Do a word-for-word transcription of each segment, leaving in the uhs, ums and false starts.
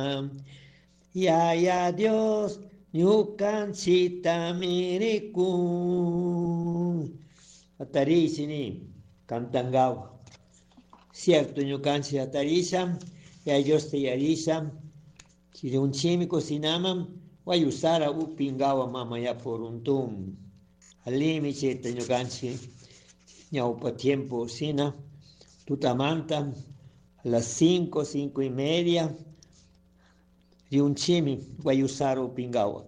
Ya ya Dios, ñukanchita mirikun. Atarisini, cantangawa. Cierto, ñukanchi atarisha, ya Dios te yarisha. Si de un chimi cocinaman, voy a usar a upingawa mama ya por un tum. Al límite, ñukanchi, ñaupa tiempo sina, tutamanta, a las cinco, cinco y media, de un chimi, voy a usar upingawa.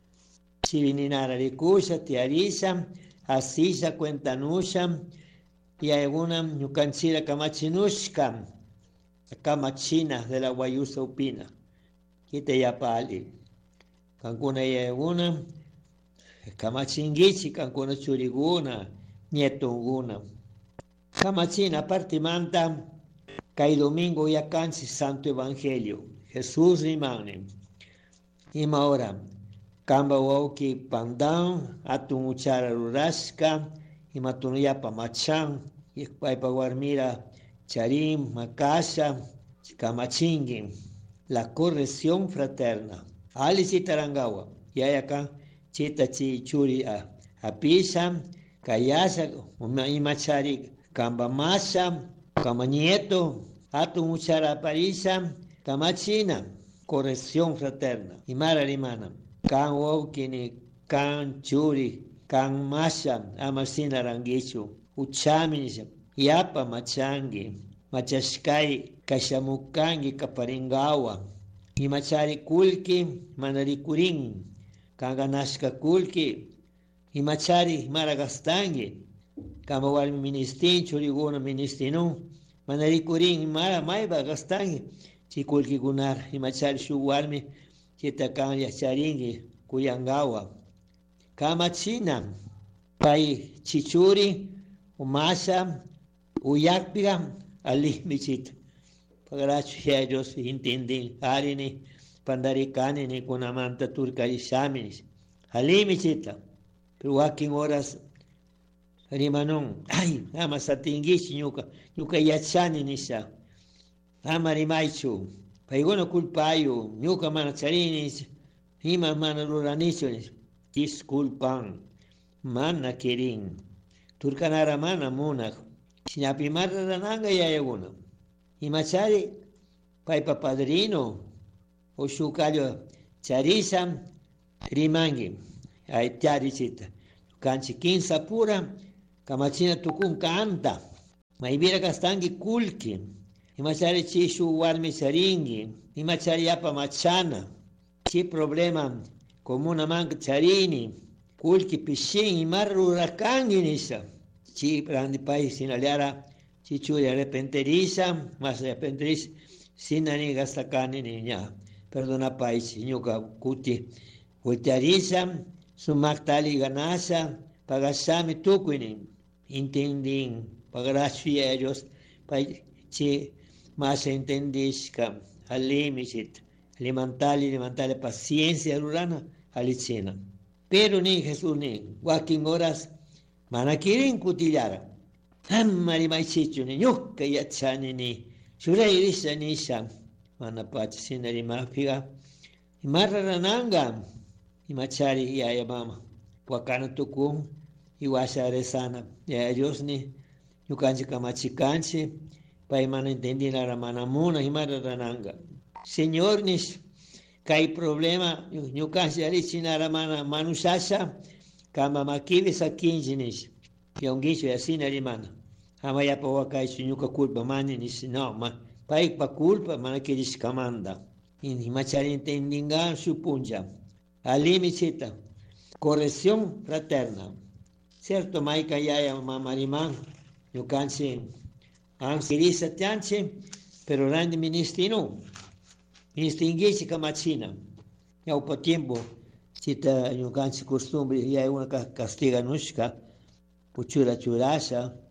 Si vininara de kusha, te arisha, asisha, cuentanusha, y alguna ñukanchira kamachinushka, kamachina de la guayusa upina. Kita ya pali. Kankuna ya alguna, kamachingichi, kankuna churiguna, nietunguna. Kamachina partimanta, kai domingo ya cansi Santo Evangelio. Jesús rimane. Ima ahora, kamba wauki pandan, atun uchara rurashka, ima tunuyapa machan, ikpaipa guarmira charim, makasha, kamachingin. La corrección fraterna. Ali chitarangawa. Yayaka chita chichuri a apisha, kayasha, imachari, kamba masha, kama nieto, atu muchara parisha, kama china. Corrección fraterna. Imara rimana. Kan wokini, kan churi, kan masha, amasina rangichu, uchaminisha, yapa machangi, machashkai, kashamukangi kaparingawa, imachari kulki, manarikurin, kanganashka kulki, imachari maragastangi, kamawal ministin, churiguna ministinu, manarikurin, mara maiba gastangi, chikulki gunar, imachari shuwarmi, chitakan yacharingi, kuyangawa, kamachina, pai chichuri, umasha, uyakpiga, ali michit. Pagarachu ya Dios intendin harini pandarikani ni kunamanta turkari shaminis. Ali michita. Pero wakin horas rimanon. Ay, ama satingishi nyuka. Nyuka yachani nisha. Ama rimaichu. Paigono culpayo. Nyuka mana charinis. Hima mana ruranichonis. Disculpan. Mana kirin. Turkanara mana munak. Sinapimara rananga ya yaguna. Imachari, paipa padrino, o shukalyo charisa, rimangi, ay tiarichita. Kanchi kinsa pura, kamachina tukun kanta, maibira kastangi kulki, imachari chishu warmi charingi, imachari apa machana, chi problema komuna mank charini, kulki pishin, imarru rakangi nisa. Chi grandi país sin aliara, chi churi arrepenteriza, más arrepenteriza, sin ani gastakani niña. Perdona país, ñuka kuti, ultiariza, su maktali ganasa, pagasami tukuini, intendin, pagarashi ellos, chi más entendisca, alimisit, alimentali, alimentali paciencia rurana, alicena. Pero ni Jesús ni, walking horas, manakirin kutillara. Hammari maichichu ni nyukka yachani ni. Shurai risa ni isa. Manapachi sinari mafiga. Imarra rananga. Imachari yaya mama. Wakana tukum. Iwasha resana. Yaya Dios ni. Yukanchi kamachikanchi. Pa imana entendina ramanamuna. Imarra rananga. Señor nis. Kai problema. Yukanchi alichina ramana manusasha. Kama makivi sa kinjinis. Yongicho ya sina limana. Ama ya pa wakai sunyuka culpa mani ni no ma paik pa culpa mana kiris kamanda. In machari entendinga supunja. Alimi chita. Corrección fraterna. Cierto maika ya mamariman. Yukansi ansirisa tianche. Pero randi ministino. Ministingichi kamachina. Ya upa tiempo. Chita yukansi costumbre. Ya una castiga nushka. Puchura churasha,